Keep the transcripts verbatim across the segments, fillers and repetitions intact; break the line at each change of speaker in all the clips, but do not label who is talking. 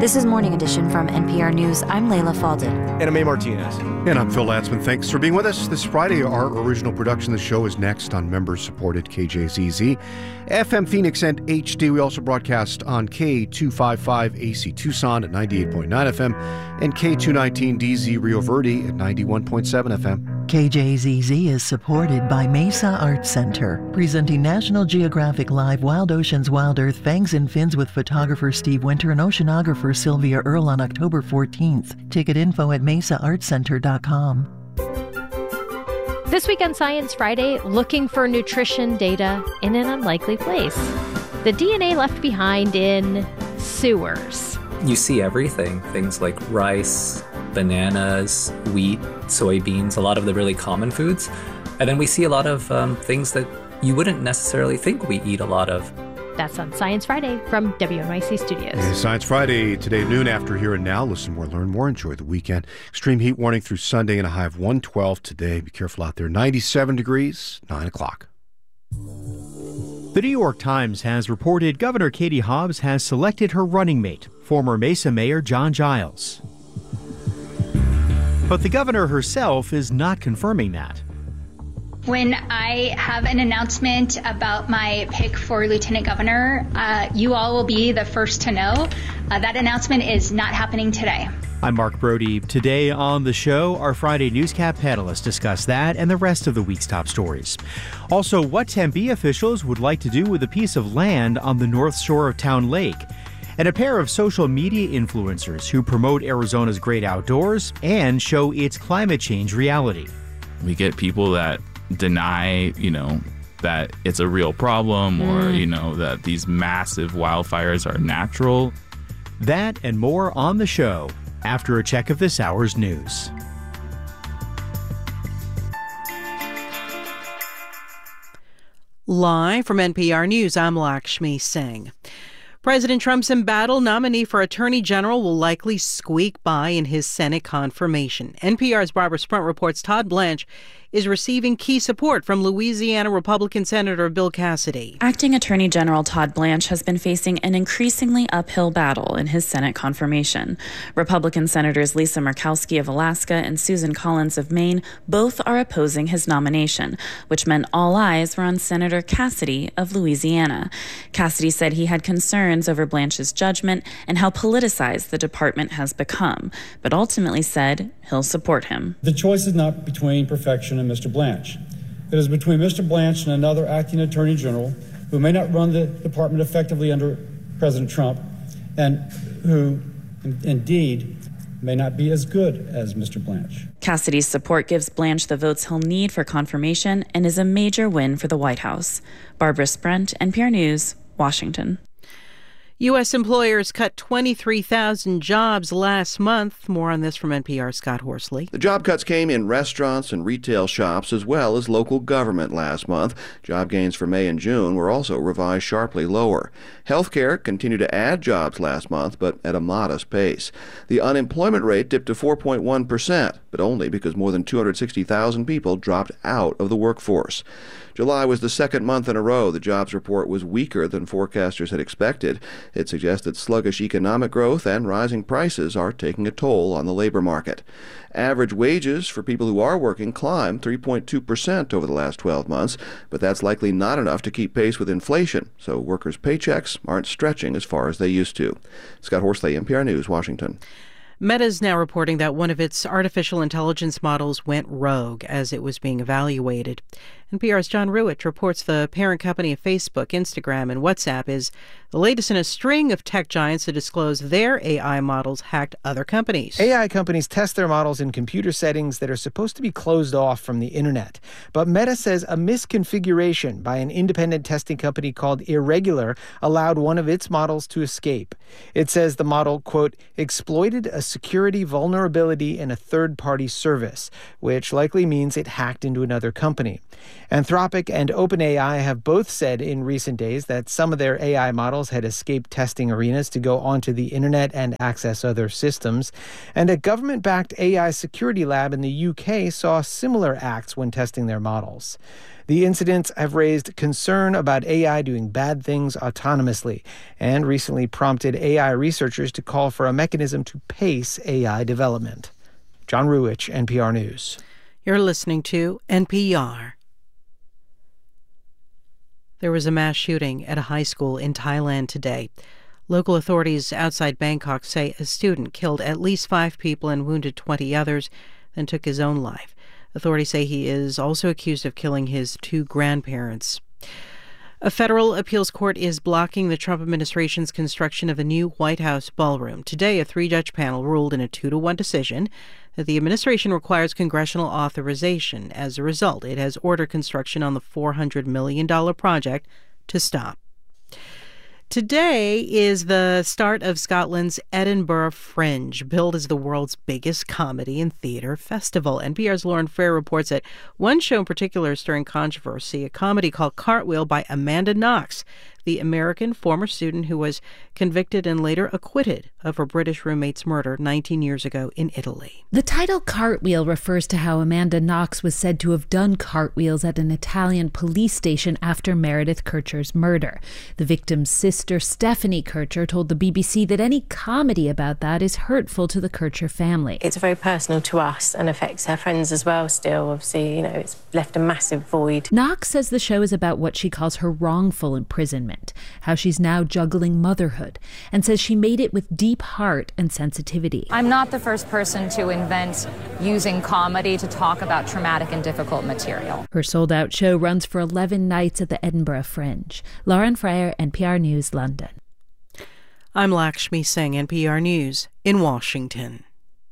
This is Morning Edition from N P R News. I'm Layla Falden.
And I'm A. Martinez.
And I'm Phil Latzman. Thanks for being with us. This Friday, our original production of the show is next on member-supported K J Z Z, F M Phoenix, and H D. We also broadcast on K two fifty-five A C Tucson at ninety-eight point nine F M and K two nineteen D Z Rio Verde at ninety-one point seven F M.
K J Z Z is supported by Mesa Art Center, presenting National Geographic Live Wild Oceans, Wild Earth, Fangs and Fins with photographer Steve Winter and oceanographer Sylvia Earle on October fourteenth. Ticket info at mesa art center dot com.
This week on Science Friday, looking for nutrition data in an unlikely place. The D N A left behind in sewers.
You see everything, things like rice, bananas, wheat, soybeans, a lot of the really common foods. And then we see a lot of um, things that you wouldn't necessarily think we eat a lot of.
That's on Science Friday from W N Y C Studios.
It is Science Friday today at noon after Here and Now. Listen more, learn more, enjoy the weekend. Extreme heat warning through Sunday and a high of one twelve today. Be careful out there. ninety-seven degrees, nine o'clock.
The New York Times has reported Governor Katie Hobbs has selected her running mate, former Mesa Mayor John Giles. But the governor herself is not confirming that.
When I have an announcement about my pick for Lieutenant Governor, uh, you all will be the first to know. Uh, that announcement is not happening today.
I'm Mark Brody. Today on the show, our Friday Newscap panelists discuss that and the rest of the week's top stories. Also, what Tempe officials would like to do with a piece of land on the north shore of Town Lake. And a pair of social media influencers who promote Arizona's great outdoors and show its climate change reality.
We get people that deny, you know, that it's a real problem or, mm. you know, that these massive wildfires are natural.
That and more on the show after a check of this hour's news.
Live from N P R News, I'm Lakshmi Singh. President Trump's embattled nominee for Attorney General will likely squeak by in his Senate confirmation. N P R's Barbara Sprunt reports Todd Blanche is receiving key support from Louisiana Republican Senator Bill Cassidy.
Acting Attorney General Todd Blanche has been facing an increasingly uphill battle in his Senate confirmation. Republican Senators Lisa Murkowski of Alaska and Susan Collins of Maine both are opposing his nomination, which meant all eyes were on Senator Cassidy of Louisiana. Cassidy said he had concerns over Blanche's judgment and how politicized the department has become, but ultimately said he'll support him.
The choice is not between perfection and Mister Blanche. It is between Mister Blanche and another acting Attorney General who may not run the department effectively under President Trump and who, indeed, may not be as good as Mister Blanche.
Cassidy's support gives Blanche the votes he'll need for confirmation and is a major win for the White House. Barbara Sprunt, N P R News, Washington.
U S employers cut twenty-three thousand jobs last month. More on this from N P R's Scott Horsley.
The job cuts came in restaurants and retail shops as well as local government last month. Job gains for May and June were also revised sharply lower. Healthcare continued to add jobs last month, but at a modest pace. The unemployment rate dipped to four point one percent, but only because more than two hundred sixty thousand people dropped out of the workforce. July was the second month in a row the jobs report was weaker than forecasters had expected. It suggested sluggish economic growth and rising prices are taking a toll on the labor market. Average wages for people who are working climbed three point two percent over the last twelve months, but that's likely not enough to keep pace with inflation, so workers' paychecks aren't stretching as far as they used to. Scott Horsley, N P R News, Washington.
Meta is now reporting that one of its artificial intelligence models went rogue as it was being evaluated. N P R's John Ruitt reports the parent company of Facebook, Instagram, and WhatsApp is the latest in a string of tech giants to disclose their A I models hacked other companies.
A I companies test their models in computer settings that are supposed to be closed off from the internet. But Meta says a misconfiguration by an independent testing company called Irregular allowed one of its models to escape. It says the model, quote, exploited a security vulnerability in a third-party service, which likely means it hacked into another company. Anthropic and OpenAI have both said in recent days that some of their A I models had escaped testing arenas to go onto the internet and access other systems. And a government-backed A I security lab in the U K saw similar acts when testing their models. The incidents have raised concern about A I doing bad things autonomously and recently prompted A I researchers to call for a mechanism to pace A I development. John Ruwitch, N P R News.
You're listening to N P R. There was a mass shooting at a high school in Thailand today. Local authorities outside Bangkok say a student killed at least five people and wounded twenty others, then took his own life. Authorities say he is also accused of killing his two grandparents. A federal appeals court is blocking the Trump administration's construction of a new White House ballroom. Today, a three-judge panel ruled in a two to one decision that the administration requires congressional authorization. As a result, it has ordered construction on the four hundred million dollars project to stop. Today is the start of Scotland's Edinburgh Fringe, billed as the world's biggest comedy and theatre festival. N P R's Lauren Frere reports that one show in particular is stirring controversy, a comedy called Cartwheel by Amanda Knox, the American former student who was convicted and later acquitted of her British roommate's murder nineteen years ago in Italy.
The title Cartwheel refers to how Amanda Knox was said to have done cartwheels at an Italian police station after Meredith Kercher's murder. The victim's sister, Stephanie Kercher, told the B B C that any comedy about that is hurtful to the Kercher family.
It's very personal to us and affects her friends as well still. Obviously, you know, it's left a massive void.
Knox says the show is about what she calls her wrongful imprisonment, how she's now juggling motherhood, and says she made it with deep heart and sensitivity.
I'm not the first person to invent using comedy to talk about traumatic and difficult material.
Her sold-out show runs for eleven nights at the Edinburgh Fringe. Lauren Frere, N P R News, London.
I'm Lakshmi Singh, N P R News in Washington.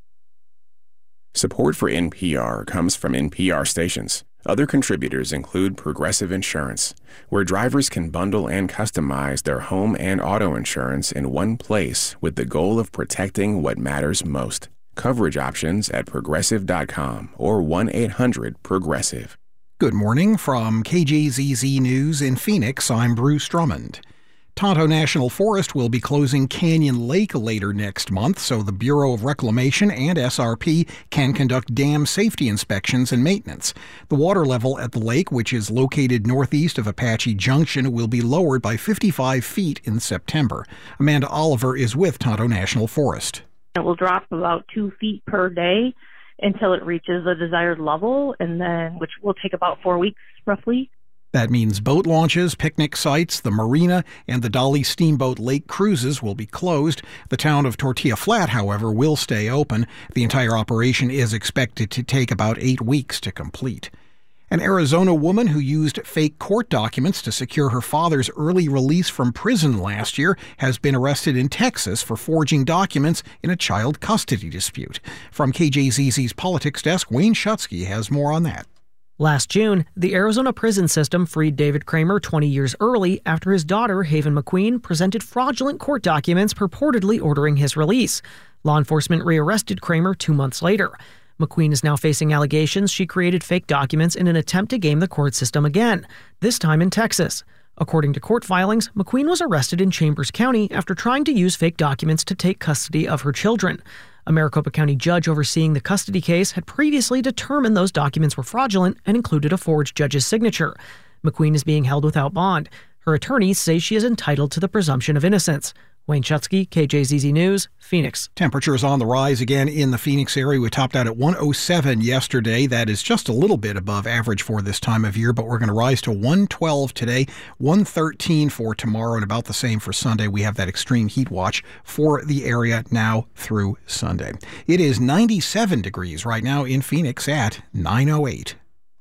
Support for N P R comes from N P R stations. Other contributors include Progressive Insurance, where drivers can bundle and customize their home and auto insurance in one place with the goal of protecting what matters most. Coverage options at progressive dot com or one eight hundred progressive.
Good morning from K J Z Z News in Phoenix. I'm Bruce Drummond. Tonto National Forest will be closing Canyon Lake later next month, so the Bureau of Reclamation and S R P can conduct dam safety inspections and maintenance. The water level at the lake, which is located northeast of Apache Junction, will be lowered by fifty-five feet in September. Amanda Oliver is with Tonto National Forest.
It will drop about two feet per day until it reaches a desired level, and then which will take about four weeks roughly.
That means boat launches, picnic sites, the marina, and the Dolly Steamboat Lake cruises will be closed. The town of Tortilla Flat, however, will stay open. The entire operation is expected to take about eight weeks to complete. An Arizona woman who used fake court documents to secure her father's early release from prison last year has been arrested in Texas for forging documents in a child custody dispute. From K J Z Z's Politics Desk, Wayne Schutsky has more on that.
Last June, the Arizona prison system freed David Kramer twenty years early after his daughter, Haven McQueen, presented fraudulent court documents purportedly ordering his release. Law enforcement rearrested Kramer two months later. McQueen is now facing allegations she created fake documents in an attempt to game the court system again, this time in Texas. According to court filings, McQueen was arrested in Chambers County after trying to use fake documents to take custody of her children. A Maricopa County judge overseeing the custody case had previously determined those documents were fraudulent and included a forged judge's signature. McQueen is being held without bond. Her attorneys say she is entitled to the presumption of innocence. Wayne Schutsky, K J Z Z News, Phoenix.
Temperatures on the rise again in the Phoenix area. We topped out at one oh seven yesterday. That is just a little bit above average for this time of year, but we're going to rise to one twelve today, one thirteen for tomorrow, and about the same for Sunday. We have that extreme heat watch for the area now through Sunday. It is ninety-seven degrees right now in Phoenix at nine oh eight.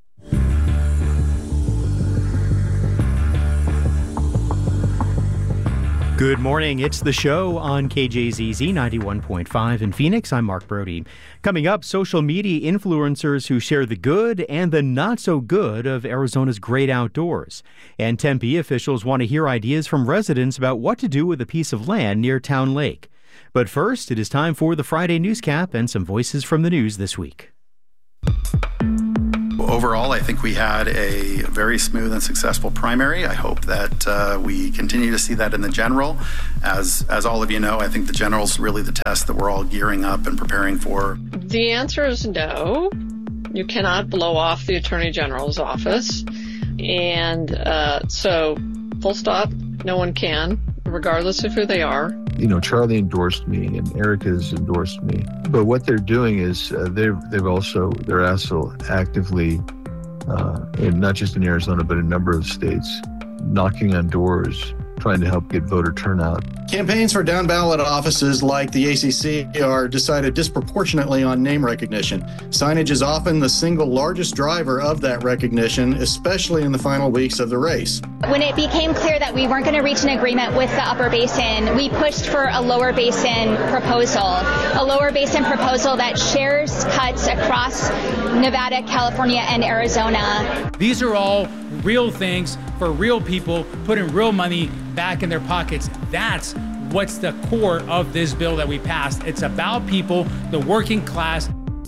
Good morning. It's The Show on K J Z Z ninety-one point five in Phoenix. I'm Mark Brody. Coming up, social media influencers who share the good and the not so good of Arizona's great outdoors. And Tempe officials want to hear ideas from residents about what to do with a piece of land near Town Lake. But first, it is time for the Friday Newscap and some voices from the news this week.
overall, I think we had a very smooth and successful primary. I hope that uh, we continue to see that in the general. As, as all of you know, I think the general is really the test that we're all gearing up and preparing for.
The answer is no. You cannot blow off the Attorney General's office. And uh, so, full stop, no one can, regardless of who they are.
You know, Charlie endorsed me and Erica's endorsed me. But what they're doing is uh, they've, they've also, they're also actively, uh, and not just in Arizona, but in a number of states, knocking on doors, trying to help get voter turnout.
Campaigns for down-ballot offices like the A C C are decided disproportionately on name recognition. Signage is often the single largest driver of that recognition, especially in the final weeks of the race.
When it became clear that we weren't going to reach an agreement with the Upper Basin, we pushed for a Lower Basin proposal, a Lower Basin proposal that shares cuts across Nevada, California, and Arizona.
These are all real things for real people, putting real money back in their pockets. That's what's the core of this bill that we passed. It's about people, the working class.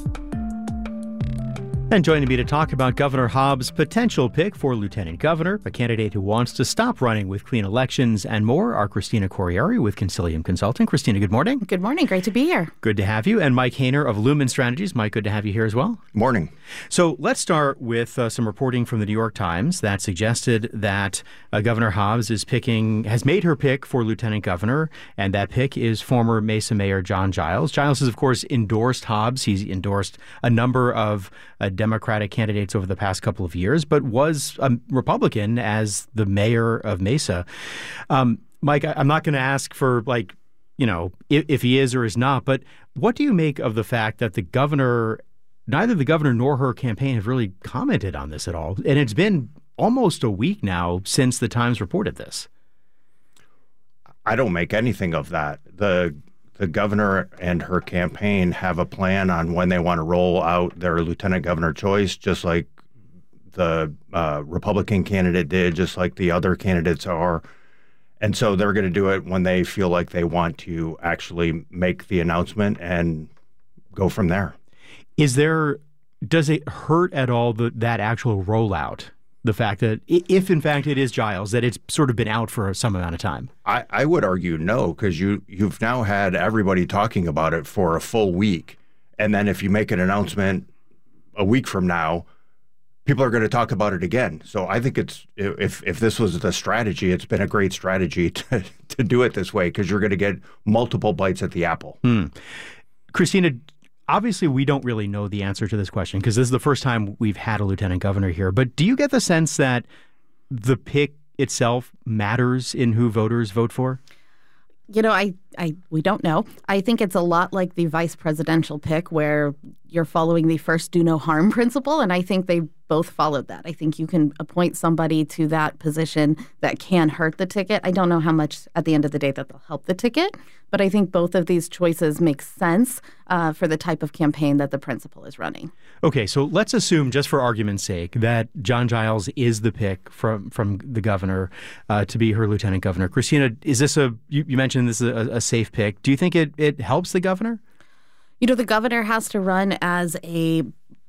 And joining me to talk about Governor Hobbs' potential pick for lieutenant governor, a candidate who wants to stop running with clean elections and more, are Christina Corriere with Consilium Consulting. Christina, good morning.
Good morning. Great to be here.
Good to have you. And Mike Hayner of Lumen Strategies. Mike, good to have you here as well.
Morning.
So let's start with uh, some reporting from the New York Times that suggested that uh, Governor Hobbs is picking, has made her pick for lieutenant governor, and that pick is former Mesa Mayor John Giles. Giles has, of course, endorsed Hobbs. He's endorsed a number of uh, Democratic candidates over the past couple of years, but was a Republican as the mayor of Mesa. Um, Mike, I'm not going to ask for, like, you know, if, if he is or is not, but what do you make of the fact that the governor, neither the governor nor her campaign have really commented on this at all? And it's been almost a week now since the Times reported this.
I don't make anything of that. The The governor and her campaign have a plan on when they want to roll out their lieutenant governor choice, just like the uh, Republican candidate did, just like the other candidates are. And so they're going to do it when they feel like they want to actually make the announcement and go from there.
Is there, does it hurt at all the, that actual rollout? The fact that if, in fact, it is Giles, that it's sort of been out for some amount of time?
I, I would argue no, because you, you've now had everybody talking about it for a full week. And then if you make an announcement a week from now, people are going to talk about it again. So I think it's if if this was the strategy, it's been a great strategy to, to do it this way, because you're going to get multiple bites at the apple.
Hmm. Christina, obviously, we don't really know the answer to this question because this is the first time we've had a lieutenant governor here. But do you get the sense that the pick itself matters in who voters vote for?
You know, I, I we don't know. I think it's a lot like the vice presidential pick where you're following the first do no harm principle. And I think they both followed that. I think you can appoint somebody to that position that can hurt the ticket. I don't know how much at the end of the day that they'll help the ticket, but I think both of these choices make sense uh, for the type of campaign that the principal is running.
Okay, so let's assume, just for argument's sake, that John Giles is the pick from from the governor uh, to be her lieutenant governor. Christina, is this a, you, you mentioned this is a, a safe pick. Do you think it, it helps the governor?
You know, the governor has to run as a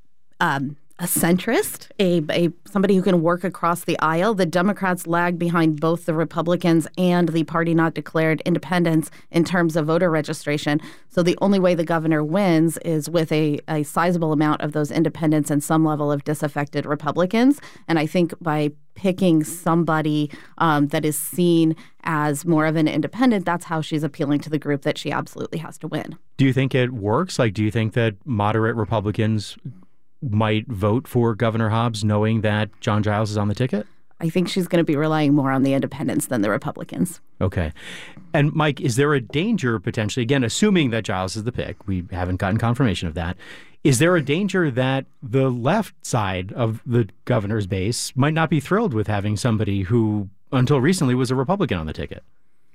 um, a centrist, a, a somebody who can work across the aisle. The Democrats lag behind both the Republicans and the party not declared independents in terms of voter registration. So the only way the governor wins is with a, a sizable amount of those independents and some level of disaffected Republicans. And I think by picking somebody um, that is seen as more of an independent, that's how she's appealing to the group that she absolutely has to win.
Do you think it works? Like, do you think that moderate Republicans might vote for Governor Hobbs knowing that John Giles is on the ticket?
I think she's going to be relying more on the independents than the Republicans.
Okay. And Mike, is there a danger potentially, again, assuming that Giles is the pick, we haven't gotten confirmation of that, is there a danger that the left side of the governor's base might not be thrilled with having somebody who, until recently, was a Republican on the ticket?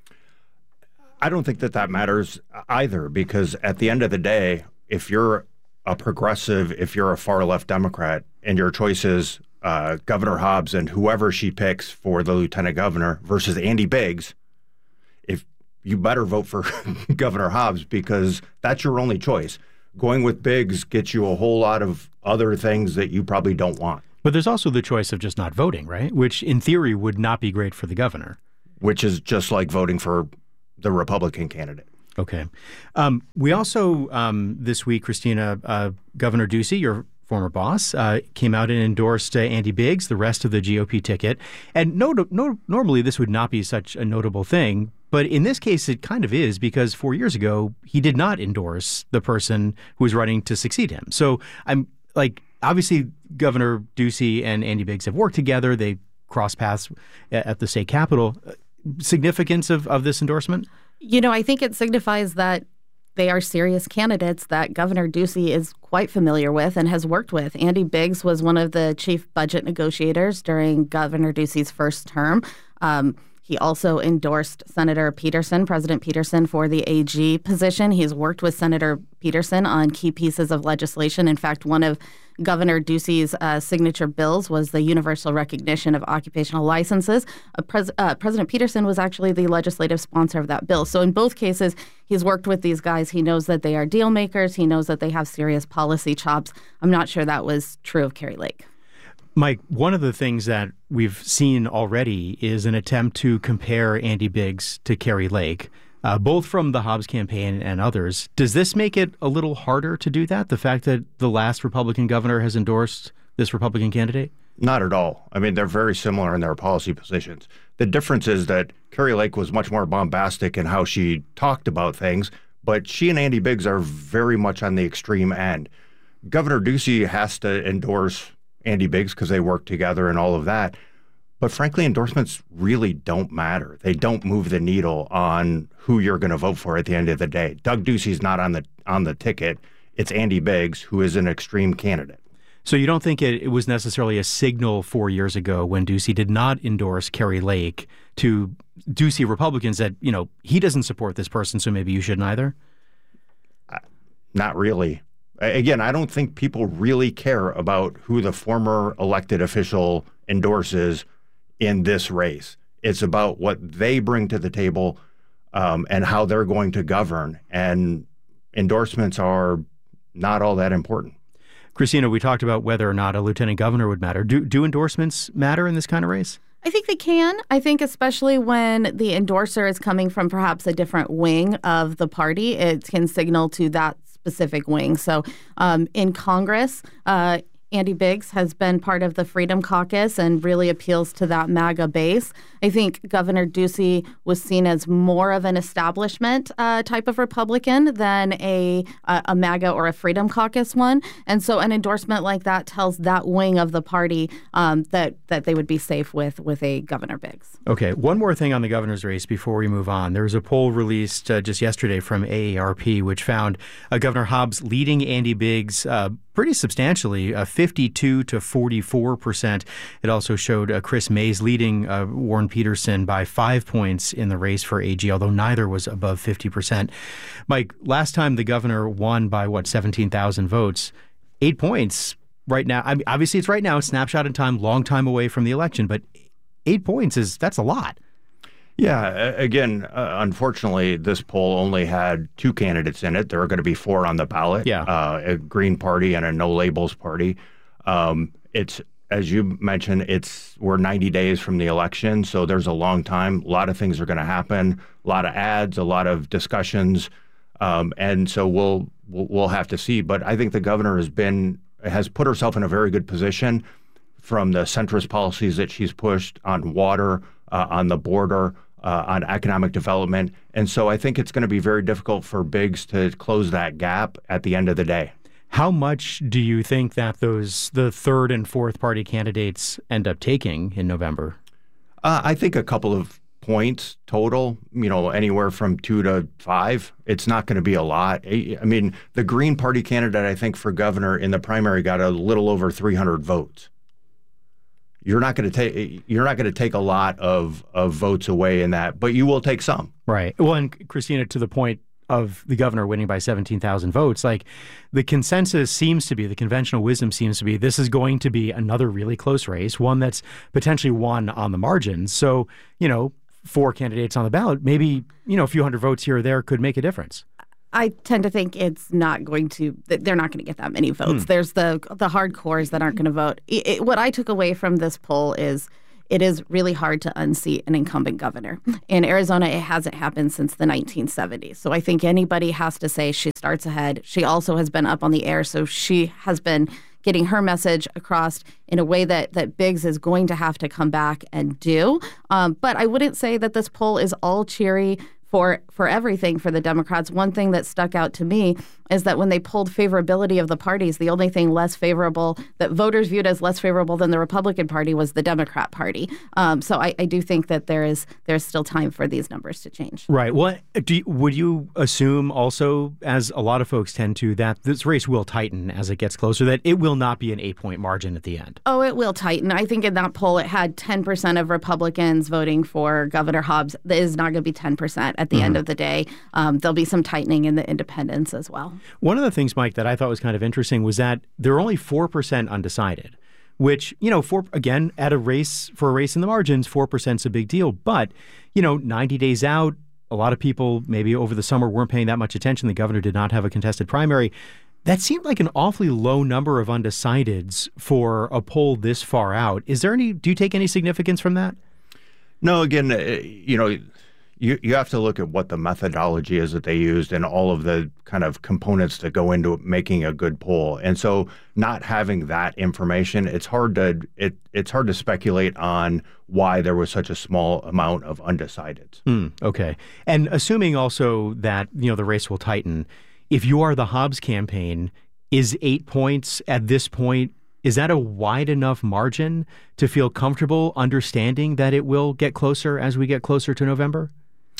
I don't think that that matters either, because at the end of the day, if you're a progressive, if you're a far-left Democrat, and your choice is uh, Governor Hobbs and whoever she picks for the lieutenant governor versus Andy Biggs, if you better vote for Governor Hobbs, because that's your only choice. going with Biggs gets you a whole lot of other things that you probably don't want.
But there's also the choice of just not voting, right? Which in theory would not be great for the governor.
Which is just like voting for the Republican candidate.
Okay. Um, we also, um, this week, Christina, uh, Governor Ducey, your former boss, uh, came out and endorsed uh, Andy Biggs, the rest of the G O P ticket. And no, no, normally this would not be such a notable thing. But in this case, it kind of is, because four years ago, he did not endorse the person who was running to succeed him. So I'm like, obviously, Governor Ducey and Andy Biggs have worked together. They cross paths at the state capitol. Significance of, of this endorsement?
You know, I think it signifies that they are serious candidates that Governor Ducey is quite familiar with and has worked with. Andy Biggs was one of the chief budget negotiators during Governor Ducey's first term. Um, He also endorsed Senator Peterson, President Peterson, for the A G position. He's worked with Senator Peterson on key pieces of legislation. In fact, one of Governor Ducey's uh, signature bills was the universal recognition of occupational licenses. Uh, Pres- uh, President Peterson was actually the legislative sponsor of that bill. So in both cases, he's worked with these guys. He knows that they are deal makers. He knows that they have serious policy chops. I'm not sure that was true of Kari Lake.
Mike, one of the things that we've seen already is an attempt to compare Andy Biggs to Kari Lake, uh, both from the Hobbs campaign and others. Does this make it a little harder to do that, the fact that the last Republican governor has endorsed this Republican candidate?
Not at all. I mean, they're very similar in their policy positions. The difference is that Kari Lake was much more bombastic in how she talked about things, but she and Andy Biggs are very much on the extreme end. Governor Ducey has to endorse Andy Biggs because they work together and all of that. But frankly, endorsements really don't matter. They don't move the needle on who you're going to vote for at the end of the day. Doug Ducey's not on the on the ticket. It's Andy Biggs, who is an extreme candidate.
So you don't think it, it was necessarily a signal four years ago when Ducey did not endorse Kari Lake to Ducey Republicans that, you know, he doesn't support this person, so maybe you shouldn't either?
Uh, not really. Again, I don't think people really care about who the former elected official endorses in this race. It's about what they bring to the table um, and how they're going to govern. And endorsements are not all that important.
Christina, we talked about whether or not a lieutenant governor would matter. Do, do endorsements matter in this kind of race?
I think they can. I think especially when the endorser is coming from perhaps a different wing of the party, it can signal to that specific wing. So um, in Congress, uh, Andy Biggs has been part of the Freedom Caucus and really appeals to that MAGA base. I think Governor Ducey was seen as more of an establishment uh, type of Republican than a, a a MAGA or a Freedom Caucus one. And so an endorsement like that tells that wing of the party um, that, that they would be safe with, with a Governor Biggs.
Okay, one more thing on the governor's race before we move on. There was a poll released uh, just yesterday from A A R P, which found uh, Governor Hobbs leading Andy Biggs uh, pretty substantially, uh, fifty-two to forty-four percent. It also showed uh, Chris Mays leading uh, Warren Peterson by five points in the race for A G, although neither was above fifty percent. Mike, last time the governor won by, what, seventeen thousand votes, eight points right now. I mean, obviously, it's right now, snapshot in time, long time away from the election, but eight points is that's a lot.
Yeah, again, uh, unfortunately, this poll only had two candidates in it. There are going to be four on the ballot,
yeah.
uh, a Green Party and a No Labels Party. Um, it's, as you mentioned, it's we're ninety days from the election, so there's a long time. A lot of things are going to happen, a lot of ads, a lot of discussions, um, and so we'll, we'll we'll have to see. But I think the governor has been has put herself in a very good position from the centrist policies that she's pushed on water, uh, on the border, Uh, on economic development. And so I think it's going to be very difficult for Biggs to close that gap at the end of the day.
How much do you think that those the third and fourth party candidates end up taking in November?
Uh, I think a couple of points total, you know, anywhere from two to five. It's not going to be a lot. I mean, the Green Party candidate, I think, for governor in the primary got a little over three hundred votes. You're not going to take you're not going to take a lot of, of votes away in that, but you will take some.
Right. Well, and Christina, to the point of the governor winning by seventeen thousand votes, like the consensus seems to be, the conventional wisdom seems to be, this is going to be another really close race, one that's potentially won on the margins. So, you know, four candidates on the ballot, maybe, you know, a few hundred votes here or there could make a difference.
I tend to think it's not going to, they're not going to get that many votes. Hmm. There's the the hardcores that aren't going to vote. It, it, what I took away from this poll is it is really hard to unseat an incumbent governor. In Arizona, it hasn't happened since the nineteen seventies. So I think anybody has to say she starts ahead. She also has been up on the air, so she has been getting her message across in a way that, that Biggs is going to have to come back and do. Um, but I wouldn't say that this poll is all cheery for for everything for the Democrats. One thing that stuck out to me is that when they polled favorability of the parties, the only thing less favorable that voters viewed as less favorable than the Republican Party was the Democrat Party. Um, so I, I do think that there is there's still time for these numbers to change.
Right. Well, do you, would you assume also, as a lot of folks tend to, that this race will tighten as it gets closer, that it will not be an eight-point margin at the end?
Oh, it will tighten. I think in that poll it had ten percent of Republicans voting for Governor Hobbs. That is not going to be ten percent at the mm-hmm. end of the day. Um, there'll be some tightening in the independents as well.
One of the things, Mike, that I thought was kind of interesting was that there are only four percent undecided, which, you know, for again, at a race, for a race in the margins, four percent is a big deal. But, you know, ninety days out, a lot of people maybe over the summer weren't paying that much attention. The governor did not have a contested primary. That seemed like an awfully low number of undecideds for a poll this far out. Is there any, do you take any significance from that?
No, again, you know, You you have to look at what the methodology is that they used and all of the kind of components that go into making a good poll. And so not having that information, it's hard to it it's hard to speculate on why there was such a small amount of undecideds.
Mm, okay. And assuming also that, you know, the race will tighten, if you are the Hobbs campaign, is eight points at this point, is that a wide enough margin to feel comfortable understanding that it will get closer as we get closer to November?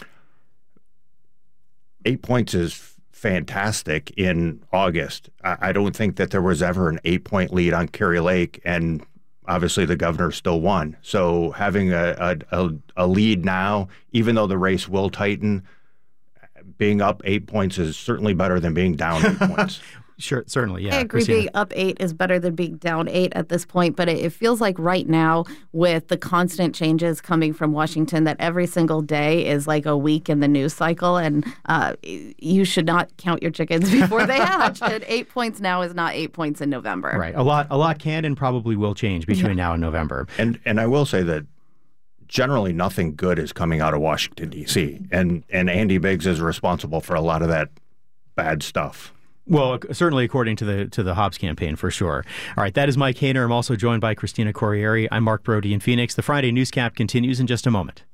Eight points is fantastic in August. I don't think that there was ever an eight-point lead on Kari Lake, and obviously the governor still won. So having a, a, a lead now, even though the race will tighten, being up eight points is certainly better than being down eight points.
Sure, certainly, yeah.
I agree.
Christina.
Being up eight is better than being down eight at this point, but it, it feels like right now, with the constant changes coming from Washington, that every single day is like a week in the news cycle, and uh, you should not count your chickens before they hatch. And eight points now is not eight points in November.
Right. A lot, a lot can and probably will change between yeah. now and November.
And and I will say that generally nothing good is coming out of Washington, D C, and and Andy Biggs is responsible for a lot of that bad stuff.
Well, certainly according to the to the Hobbs campaign, for sure. All right, that is Mike Hainer. I'm also joined by Christina Corriere. I'm Mark Brody in Phoenix. The Friday Newscap continues in just a moment.